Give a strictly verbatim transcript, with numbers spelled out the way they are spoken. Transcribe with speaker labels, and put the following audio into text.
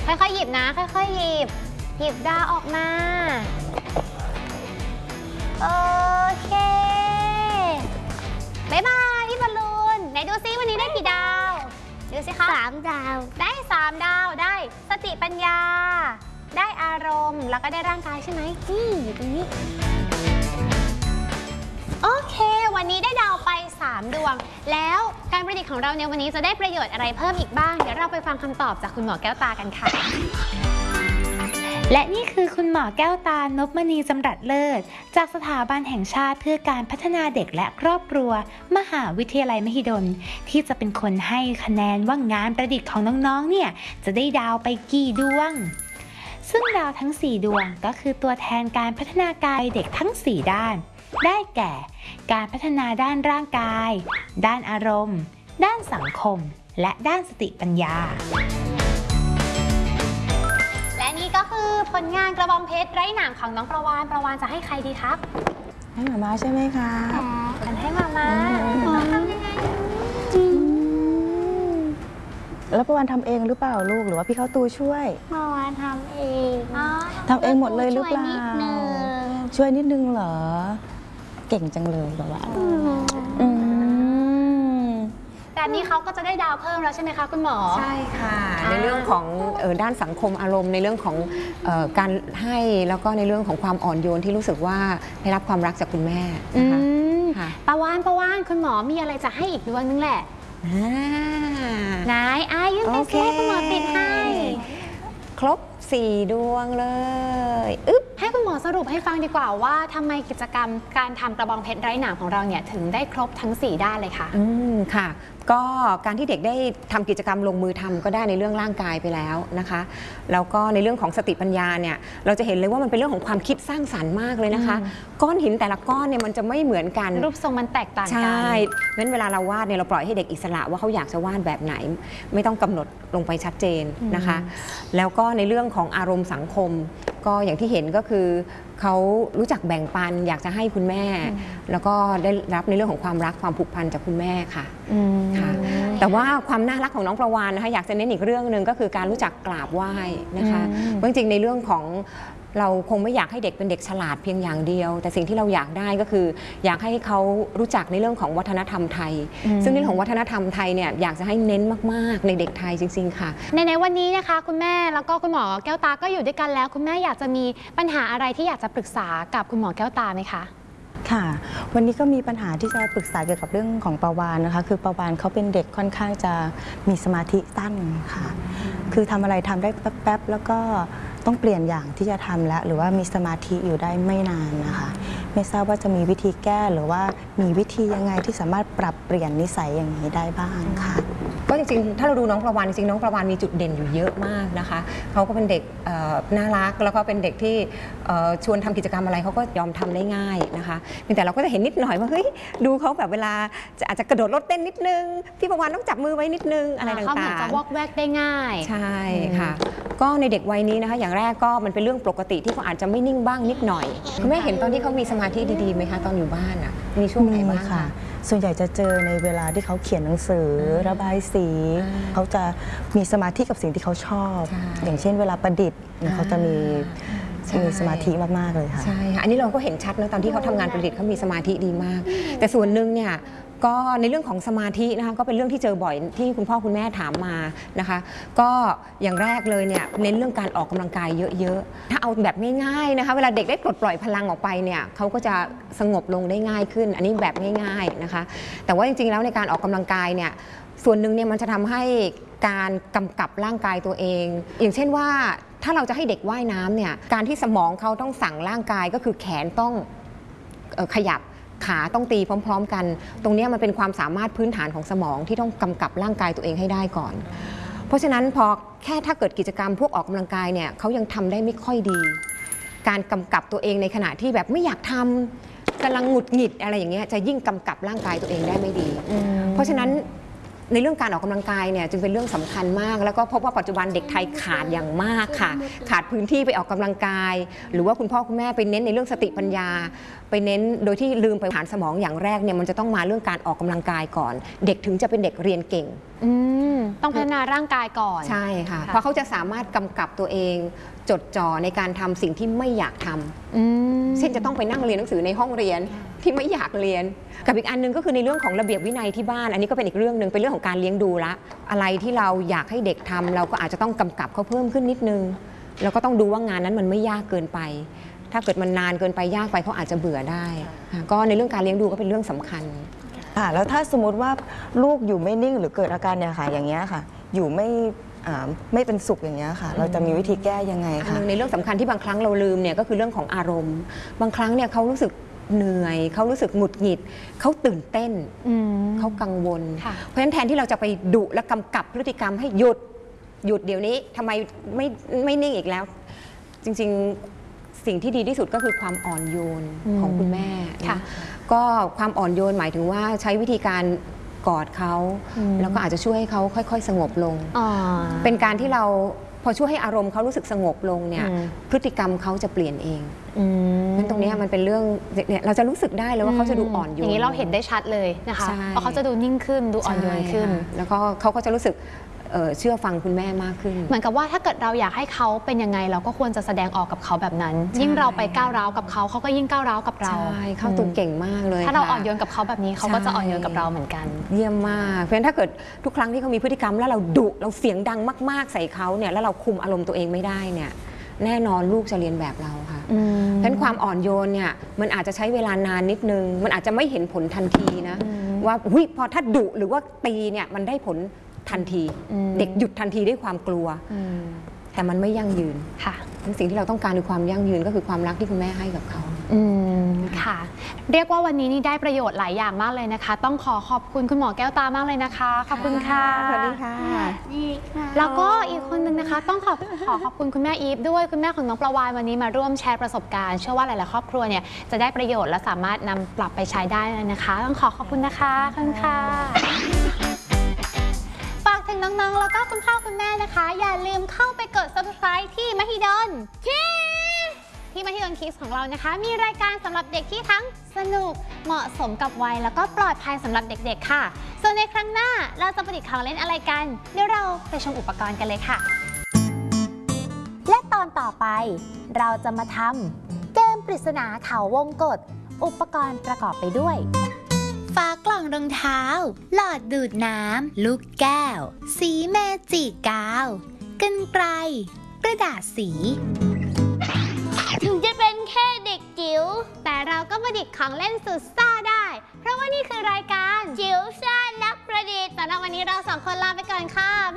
Speaker 1: ค่อยๆหยิบนะค่อยๆหยิบหยิบดาวออกมาโอเคบ๊ายบายพี่บอลลูนไหนดูซิวันนี้ได้กี่ดาวดูสิคะ
Speaker 2: สามดาว
Speaker 1: ได้สามดาวได้สติปัญญาได้อารมณ์แล้วก็ได้ร่างกายใช่ไหมนี่อยู่ตรงนี้โอเควันนี้ได้ดาวไปสามดวงแล้วการประดิษฐ์ของเราในวันนี้จะได้ประโยชน์อะไรเพิ่มอีกบ้างเดี๋ยวเราไปฟังคำตอบจากคุณหมอแก้วตากันค่ะ
Speaker 3: และนี่คือคุณหมอแก้วตานพมณีจำรัดเลิศจากสถาบันแห่งชาติเพื่อการพัฒนาเด็กและครอบครัวมหาวิทยาลัยมหิดลที่จะเป็นคนให้คะแนนว่างานประดิษฐ์ของน้องๆเนี่ยจะได้ดาวไปกี่ดวงซึ่งดาวทั้งสี่ดวงก็คือตัวแทนการพัฒนากายเด็กทั้งสี่ด้านได้แก่การพัฒนาด้านร่างกายด้านอารมณ์ด้านสังคมและด้านสติปัญญา
Speaker 1: และนี่ก็คือผลงานกระบองเพชรไร้หนามของน้องประวานประวานจะให้ใครดีครับ
Speaker 4: ให้หมาม้าใช่ไหมคะ
Speaker 1: ฉันให้มาม่าทำยังไง
Speaker 4: แล้วประวานทำเองหรือเปล่าลูกหรือว่าพี่เข้าตูช่วย
Speaker 2: ประวานทำเอง
Speaker 4: ทำเองหมดเลยหรือเปล่าช่วยนิดนึงเหรอเก่งจังเลยประวาน
Speaker 1: แบบนี้เขาก็จะได้ดาวเพิ่มแล้วใช่ไหมคะคุณหมอ
Speaker 5: ใช่ค่ะในเรื่องของออด้านสังคมอารมณ์ในเรื่องของออการให้แล้วก็ในเรื่องของความอ่อนโยนที่รู้สึกว่าได้รับความรักจากคุณแม่นะคะ
Speaker 1: ประวานประวานคุณหมอมีอะไรจะให้อีกดวงนึงแหละนายอายุเป็นเซคุณหมอติดให้
Speaker 5: ครบสี่ดวงเลย
Speaker 1: อึ๊บให้คุณหมอสรุปให้ฟังดีกว่าว่าทำไมกิจกรรมการทำกระบองเพชรไร้หนามของเราเนี่ยถึงได้ครบทั้งสี่ด้านเลยค่ะ
Speaker 5: อืมค่ะก็การที่เด็กได้ทำกิจกรรมลงมือทำก็ได้ในเรื่องร่างกายไปแล้วนะคะแล้วก็ในเรื่องของสติปัญญาเนี่ยเราจะเห็นเลยว่ามันเป็นเรื่องของความคิดสร้างสรรค์มากเลยนะคะก้อนหินแต่ละก้อนเนี่ยมันจะไม่เหมือนกัน
Speaker 1: รูปทรงมันแตกต่างกัน
Speaker 5: ใช่งั้นเวลาเราวาดเนี่ยเราปล่อยให้เด็กอิสระว่าเขาอยากจะวาดแบบไหนไม่ต้องกำหนดลงไปชัดเจนนะคะแล้วก็ในเรื่องของอารมณ์สังคมก็อย่างที่เห็นก็คือเขารู้จักแบ่งปันอยากจะให้คุณแม่แล้วก็ได้รับในเรื่องของความรักความผูกพันจากคุณแม่ค่ะค่ะแต่ว่าความน่ารักของน้องประวานนะคะอยากจะเน้นอีกเรื่องหนึ่งก็คือการรู้จักกราบไหว้นะคะจริงๆในเรื่องของเราคงไม่อยากให้เด็กเป็นเด็กฉลาดเพียงอย่างเดียวแต่สิ่งที่เราอยากได้ก็คืออยากให้เขารู้จักในเรื่องของวัฒนธรรมไทยซึ่งในเรื่องของวัฒนธรรมไทยเนี่ยอยากจะให้เน้นมากๆในเด็กไทยจริงๆค่ะ
Speaker 1: ในในวันนี้นะคะคุณแม่แล้วก็คุณหมอแก้วตาก็อยู่ด้วยกันแล้วคุณแม่อยากจะมีปัญหาอะไรที่อยากจะปรึกษากับคุณหมอแก้วตาไหมคะ
Speaker 4: ค่ะวันนี้ก็มีปัญหาที่จะปรึกษาเกี่ยวกับเรื่องของประวานนะคะคือประวานเขาเป็นเด็กค่อนข้างจะมีสมาธิสั้นค่ะคือทำอะไรทำได้แป๊บๆแล้วก็ต้องเปลี่ยนอย่างที่จะทำแล้วหรือว่ามีสมาธิอยู่ได้ไม่นานนะคะไม่ทราบว่าจะมีวิธีแก้หรือว่ามีวิธียังไงที่สามารถปรับเปลี่ยนนิสัยอย่างนี้ได้บ้างค่ะ
Speaker 5: ก็จริงๆถ้าเราดูน้องประวานจริงๆน้องประวานมีจุดเด่นอยู่เยอะมากนะคะเขาก็เป็นเด็กน่ารักแล้วก็เป็นเด็กที่ชวนทำกิจกรรมอะไรเขาก็ยอมทำได้ง่ายนะคะเพียงแต่เราก็จะเห็นนิดหน่อยว่าเฮ้ยดูเขาแบบเวลาจะอาจจะกระโดดรถเต้นนิดนึงพี่ประวานต้องจับมือไว้นิดนึงอะไรต่างๆเขาเหมือน
Speaker 1: จะวอกแวกได้ง่าย
Speaker 5: ใช่ค่ะก็ในเด็กวัยนี้นะคะอย่างแรกก็มันเป็นเรื่องปกติที่เขาอาจจะไม่นิ่งบ้างนิดหน่อยคุณแม่เห็นตอนที่เขามีสมาธิดีๆไหมคะตอนอยู่บ้านอ่ะมีช่วงไหนบ้าง
Speaker 4: ค่ะส่วนใหญ่จะเจอในเวลาที่เขาเขียนหนังสือระบายสีเขาจะมีสมาธิกับสิ่งที่เขาชอบอย่างเช่นเวลาประดิษฐ์เขาจะมีมีสมาธิมากๆเลยค่ะ
Speaker 5: ใช่ค่ะอันนี้เราก็เห็นชัดนะตอนที่เขาทำงานประดิษฐ์เขามีสมาธิดีมากแต่ส่วนหนึ่งเนี่ยก็ในเรื่องของสมาธินะคะก็เป็นเรื่องที่เจอบ่อยที่คุณพ่อคุณแม่ถามมานะคะก็อย่างแรกเลยเนี่ยเน้นเรื่องการออกกำลังกายเยอะๆถ้าเอาแบบง่ายๆนะคะเวลาเด็กได้ปลดปล่อยพลังออกไปเนี่ยเขาก็จะสงบลงได้ง่ายขึ้นอันนี้แบบง่ายๆนะคะแต่ว่าจริงๆแล้วในการออกกำลังกายเนี่ยส่วนหนึ่งเนี่ยมันจะทำให้การกำกับร่างกายตัวเองอย่างเช่นว่าถ้าเราจะให้เด็กว่ายน้ำเนี่ยการที่สมองเขาต้องสั่งร่างกายก็คือแขนต้องขยับขาต้องตีพร้อมๆกันตรงนี้มันเป็นความสามารถพื้นฐานของสมองที่ต้องกำกับร่างกายตัวเองให้ได้ก่อนเพราะฉะนั้นพอแค่ถ้าเกิดกิจกรรมพวกออกกำลังกายเนี่ยเขายังทำได้ไม่ค่อยดีการกำกับตัวเองในขณะที่แบบไม่อยากทำกำลังหงุดหงิดอะไรอย่างเงี้ยจะยิ่งกำกับร่างกายตัวเองได้ไม่ดีเพราะฉะนั้นในเรื่องการออกกำลังกายเนี่ยจึงเป็นเรื่องสำคัญมากแล้วก็พบว่าปัจจุบันเด็กไทยขาดอย่างมากค่ะขาดพื้นที่ไปออกกำลังกายหรือว่าคุณพ่อคุณแม่ไปเน้นในเรื่องสติปัญญาไปเน้นโดยที่ลืมไปฐานสมองอย่างแรกเนี่ยมันจะต้องมาเรื่องการออกกำลังกายก่อน เด็กถึงจะเป็นเด็กเรียนเก่ง
Speaker 1: อืมต้องพัฒนาร่างกายก่อน
Speaker 5: ใช่ค่ะเพราะเขาจะสามารถกำกับตัวเองจดจ่อในการทำสิ่งที่ไม่อยากทำเช่นจะต้องไปนั่งเรียนหนังสือในห้องเรียนที่ไม่อยากเรียนกับอีกอันนึงก็คือในเรื่องของระเบียบวินัยที่บ้านอันนี้ก็เป็นอีกเรื่องหนึ่งเป็นเรื่องของการเลี้ยงดูละอะไรที่เราอยากให้เด็กทำเราก็อาจจะต้องกำกับเขาเพิ่มขึ้นนิดนึงแล้วก็ต้องดูว่างานนั้นมันไม่ยากเกินไปถ้าเกิดมันนานเกินไปยากไปเขาอาจจะเบื่อได้ก็ในเรื่องการเลี้ยงดูก็เป็นเรื่องสำคัญ
Speaker 4: ค่ะแล้วถ้าสมมติว่าลูกอยู่ไม่นิ่งหรือเกิดอาการเนี่ยค่ะอย่างเงี้ยค่ะอยู่ไม่ไม่เป็นสุขอย่างเงี้ยค่ะเราจะมีวิธีแก้ยังไงคะ
Speaker 5: ในเรื่องสำคัญที่บางครั้งเราลืมเนี่ยก็คือเรื่องของอารมณ์บางครั้งเนี่ยเขารู้สึกเหนื่อยเขารู้สึกหงุดหงิดเขาตื่นเต้นเขากังวลเพราะฉะนั้นแทนที่เราจะไปดุและกำกับพฤติกรรมให้หยุดหยุดเดี๋ยวนี้ทำไมไม่ไม่นิ่งอีกแล้วจริงๆสิ่งที่ดีที่สุดก็คือความอ่อนโยนของคุณแม่ก็ความอ่อนโยนหมายถึงว่าใช้วิธีการกอดเขาแล้วก็อาจจะช่วยให้เขาค่อยๆสงบลงเป็นการที่เราพอช่วยให้อารมณ์เขารู้สึกสงบลงเนี่ยพฤติกรรมเขาจะเปลี่ยนเองนั้นตรงนี้มันเป็นเรื่องเนี่ยเราจะรู้สึกได้เลยว่าเขาจะดูอ่อนโยน
Speaker 1: อย่างนี้เราเห็นได้ชัดเลยนะคะเพราะเขาจะดูนิ่งขึ้นดูอ่อนโยนขึ้น
Speaker 5: แล้วก็เขาก็จะรู้สึกเชื่อฟังคุณแม่มากขึ้น
Speaker 1: เหมือนกับว่าถ้าเกิดเราอยากให้เขาเป็นยังไงเราก็ควรจะแสดงออกกับเขาแบบนั้นยิ่งเราไปก้าวร้าวกับเขาเขาก็ยิ่งก้าวร้าวกับเรา
Speaker 5: ใช่เขาตัวเก่งมากเลย
Speaker 1: ถ้าเราอ่อนโยนกับเขาแบบนี้เขาก็จะอ่อนโยนกับเราเหมือนกัน
Speaker 5: เยี่ยมมากเพราะฉะนั้นถ้าเกิดทุกครั้งที่เขามีพฤติกรรมแล้วเราดุเราเสียงดังมากๆใส่เขาเนี่ยแล้วเราคุมอารมณ์ตัวเองไม่ได้เนี่ยแน่นอนลูกจะเรียนแบบเราค่ะเพราะฉะนั้นความอ่อนโยนเนี่ยมันอาจจะใช้เวลานานนิดนึงมันอาจจะไม่เห็นผลทันทีนะว่าพอถ้าดุหรือว่าตีเนี่ยมันได้ผลทันทีเด็กหยุดทันทีด้วยความกลัวแต่มันไม่ยั่งยืนค่ะสิ่งที่เราต้องการคือความยั่งยืนก็คือความรักที่คุณแม่ให้กับเขา
Speaker 1: อืมค่ะเรียกว่าวันนี้นี่ได้ประโยชน์หลายอย่างมากเลยนะคะต้องขอขอบคุณคุณหมอแก้วตามากเลยนะคะขอบคุณค่ะ
Speaker 5: สวัสดีค่ะ
Speaker 1: แล้วก็อีกคนนึงนะคะต้องขอขอขอบคุณคุณแม่อีฟด้วยคุณแม่ของน้องประวานวันนี้มาร่วมแชร์ประสบการณ์เชื่อว่าหลายๆครอบครัวเนี่ยจะได้ประโยชน์และสามารถนำปรับไปใช้ได้เลยนะคะต้องขอขอบคุณนะคะขอบคุณค่ะถึงน้องๆแล้วก็คุณพ่อคุณแม่นะคะอย่าลืมเข้าไปกด ซับสไครบ์ ที่มหิดลที่ที่มหิดล Kids ของเรานะคะมีรายการสำหรับเด็กที่ทั้งสนุกเหมาะสมกับวัยแล้วก็ปลอดภัยสำหรับเด็กๆค่ะส่วนในครั้งหน้าเราจะประดิษฐ์ของเล่นอะไรกันเดี๋ยวเราไปชมอุปกรณ์กันเลยค่ะและตอนต่อไปเราจะมาทำเกมปริศนาเขาวงกตอุปกรณ์ประกอบไปด้วยฝากล่องรองเท้าหลอดดูดน้ำลูกแก้วสีเมจิกาวกรรไกรกระดาษสีถึงจะเป็นแค่เด็กจิ๋วแต่เราก็ประดิษฐ์ของเล่นสุดซ่าได้เพราะว่านี่คือรายการจิ๋วซ่านักประดิษฐ์สำหรับวันนี้เราสองคนลาไปก่อนค่ะ